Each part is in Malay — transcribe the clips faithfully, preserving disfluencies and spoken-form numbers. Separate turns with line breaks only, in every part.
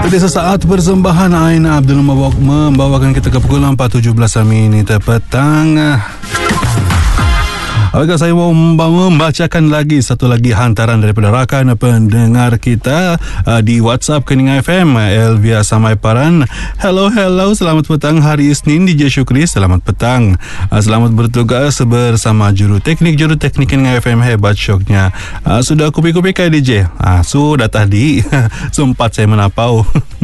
Jadi sesaat persembahan Aina Abdul membawakan kita ke pukul empat tujuh belas minit petang. Apakah saya mau membacakan lagi satu lagi hantaran daripada rakan pendengar kita uh, di WhatsApp Keningan F M, Elvia Samaiparan. Hello, hello, selamat petang hari Isnin D J Syukri, selamat petang. Uh, selamat bertugas bersama juru teknik juru teknik Keningan F M, hebat syoknya. Uh, sudah kupi-kupi kah D J? Uh, sudah tadi. Sempat saya menapau.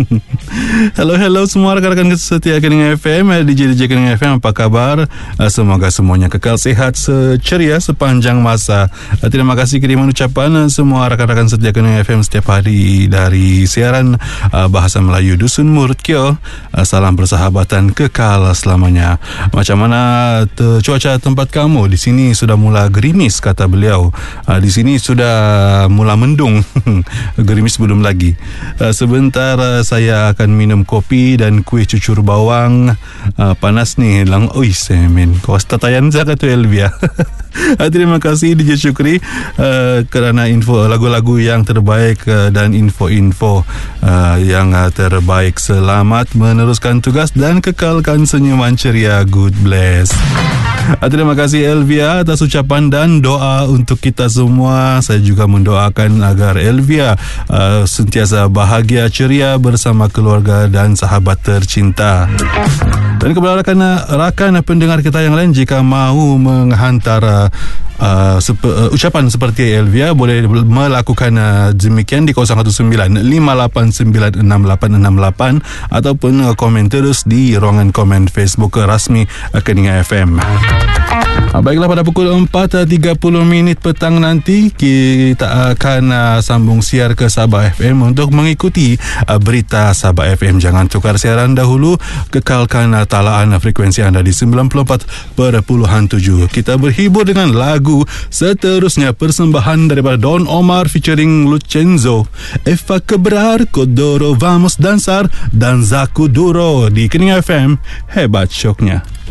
Hello, hello semua rakan-rakan setia Keningan F M, D J D J Keningan F M, apa kabar? Uh, semoga semuanya kekal sehat ceria sepanjang masa. Uh, terima kasih kiriman ucapan uh, semua rakan-rakan setia Keningan F M setiap hari dari siaran uh, Bahasa Melayu Dusun Murut Kio. Uh, salam persahabatan kekal selamanya. Macam mana te- cuaca tempat kamu? Di sini sudah mula gerimis, kata beliau. Uh, di sini sudah mula mendung. Gerimis belum lagi. Uh, sebentar uh, saya akan minum kopi dan kuih cucur bawang. Uh, panas nih lang. Oi semen. Kau tatayan zakat tu Elvia. Terima kasih D J Syukri uh, kerana info lagu-lagu yang terbaik uh, dan info-info uh, yang uh, terbaik. Selamat meneruskan tugas dan kekalkan senyuman ceria. Good bless. Uh, terima kasih Elvia atas ucapan dan doa untuk kita semua. Saya juga mendoakan agar Elvia uh, sentiasa bahagia ceria bersama keluarga dan sahabat tercinta. Dan kepada rakan, rakan pendengar kita yang lain, jika mahu menghantar uh, uh, sepe, uh, ucapan seperti Elvia, boleh melakukan uh, demikian di kosong satu sembilan lima lapan sembilan enam lapan enam lapan ataupun uh, komen terus di ruangan komen Facebook rasmi uh, Keningan F M. Uh, baiklah, pada pukul empat tiga puluh minit petang nanti kita akan uh, sambung siar ke Sabah F M untuk mengikuti uh, berita Sabah F M. Jangan tukar siaran dahulu, kekalkan uh, talaan frekuensi anda di sembilan puluh empat perpuluhan tujuh. Kita berhibur dengan lagu seterusnya, persembahan daripada Don Omar featuring Lucenzo. Eva quebrar Kodoro vamos danzar danza kuduro di Keningan F M, hebat syoknya.